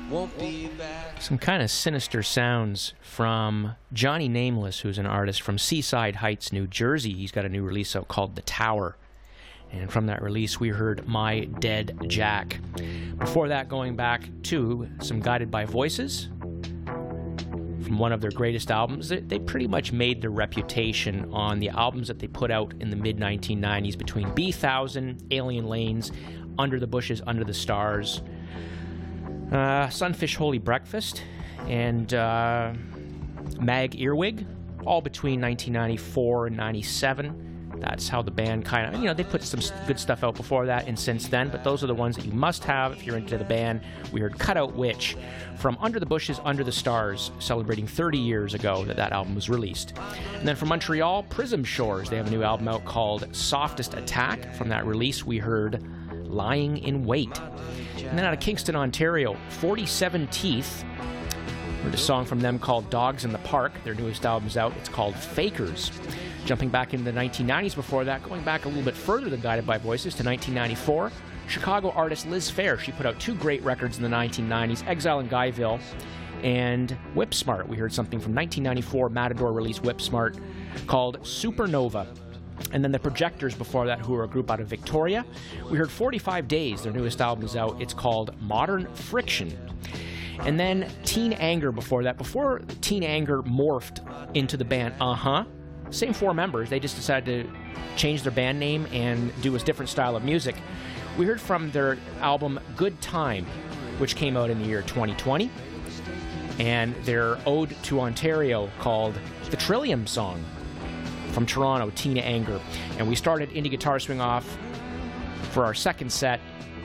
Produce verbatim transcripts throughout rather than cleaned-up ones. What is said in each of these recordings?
won't be back. Some kind of sinister sounds from Johnny Nameless, who's an artist from Seaside Heights, New Jersey. He's got a new release out called The Tower. And from that release, we heard My Dead Jack. Before that, going back to some Guided by Voices from one of their greatest albums. They, they pretty much made their reputation on the albums that they put out in the mid nineteen nineties between B one thousand, Alien Lanes, Under the Bushes, Under the Stars, uh, Sunfish Holy Breakfast, and uh, Mag Earwig, all between nineteen ninety-four and ninety-seven. That's how the band kind of, you know, they put some good stuff out before that and since then, but those are the ones that you must have if you're into the band. We heard Cutout Witch from Under the Bushes, Under the Stars, celebrating thirty years ago that that album was released. And then from Montreal, Prism Shores. They have a new album out called Softest Attack. From that release, we heard Lying in Wait. And then out of Kingston, Ontario, forty-seven Teeth. Heard a song from them called Dogs in the Park. Their newest album's out. It's called Fakers. Jumping back into the nineteen nineties before that, going back a little bit further than Guided by Voices to nineteen ninety-four, Chicago artist Liz Phair. She put out two great records in the nineteen nineties, Exile in Guyville and Whip Smart. We heard something from nineteen ninety-four Matador release Whip Smart called Supernova. And then the Projectors before that, who are a group out of Victoria. We heard forty-five Days. Their newest album is out. It's called Modern Friction. And then Teen Anger before that. Before Teen Anger morphed into the band Uh-Huh, same four members, they just decided to change their band name and do a different style of music. We heard from their album Good Time, which came out in the year twenty twenty, and their ode to Ontario called The Trillium Song from Toronto, Teen Anger. And we started Indie Guitar Swing off for our second set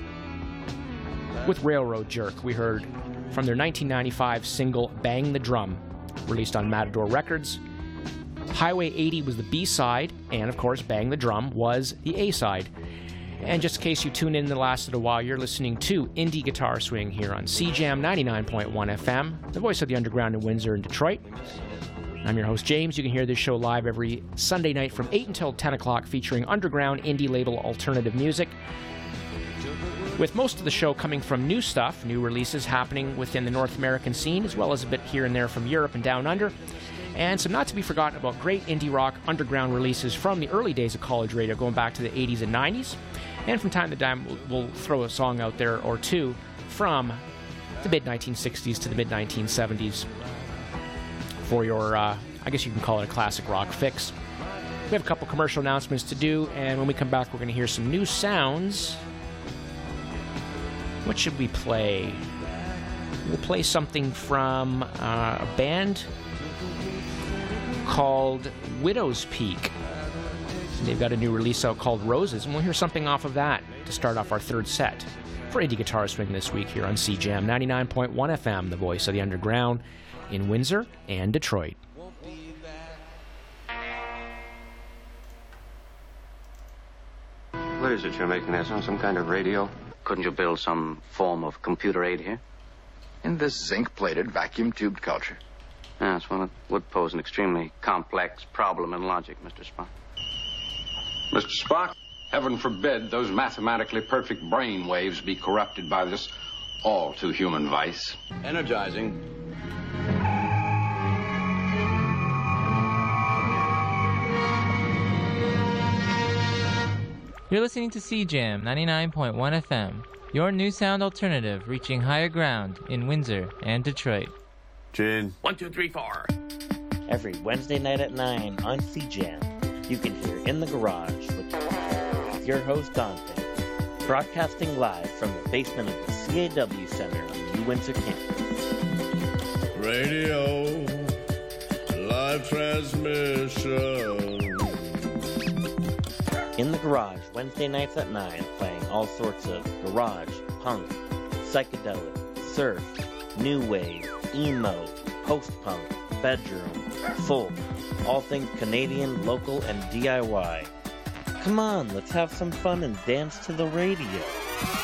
with Railroad Jerk. We heard from their nineteen ninety-five single Bang the Drum, released on Matador Records. Highway eighty was the B-side, and of course Bang the Drum was the A-side. And just in case you tuned in the last little while, you're listening to Indie Guitar Swing here on C Jam ninety-nine point one F M, the voice of the underground in Windsor and Detroit. I'm your host, James. You can hear this show live every Sunday night from eight until ten o'clock, featuring underground indie label alternative music, with most of the show coming from new stuff, new releases happening within the North American scene, as well as a bit here and there from Europe and down under, and some not to be forgotten about great indie rock underground releases from the early days of college radio, going back to the eighties and nineties, and from time to time we'll, we'll throw a song out there or two from the mid nineteen sixties to the mid nineteen seventies for your, uh, I guess you can call it a classic rock fix. We have a couple commercial announcements to do, and when we come back we're going to hear some new sounds. What should we play? We'll play something from uh, a band called Widow's Peak. They've got a new release out called Roses, and we'll hear something off of that to start off our third set for Indie Guitar Swing this week here on C Jam ninety-nine point one F M, the voice of the underground in Windsor and Detroit. What is it you're making there? Some, some kind of radio? Couldn't you build some form of computer aid here? In this zinc-plated, vacuum-tubed culture. Yes, well, it would pose an extremely complex problem in logic, Mister Spock. Mister Spock, heaven forbid those mathematically perfect brain waves be corrupted by this all-too-human vice. Energizing. You're listening to C Jam ninety-nine point one F M, your new sound alternative reaching higher ground in Windsor and Detroit. Gin. One, two, three, four. Every Wednesday night at nine on C Jam, you can hear In the Garage with, with your host Dante, broadcasting live from the basement of the C A W Center on the New Windsor campus. Radio. Live transmission. In the Garage, Wednesday nights at nine, playing all sorts of garage, punk, psychedelic, surf, new wave, emo, post-punk, bedroom, folk, all things Canadian, local, and D I Y. Come on, let's have some fun and dance to the radio.